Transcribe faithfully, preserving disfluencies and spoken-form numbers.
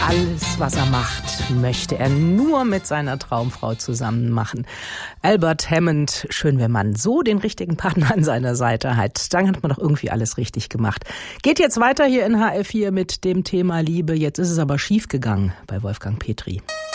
Alles, was er macht, möchte er nur mit seiner Traumfrau zusammen machen. Albert Hammond, schön, wenn man so den richtigen Partner an seiner Seite hat. Dann hat man doch irgendwie alles richtig gemacht. Geht jetzt weiter hier in H R vier mit dem Thema Liebe. Jetzt ist es aber schief gegangen bei Wolfgang Petri.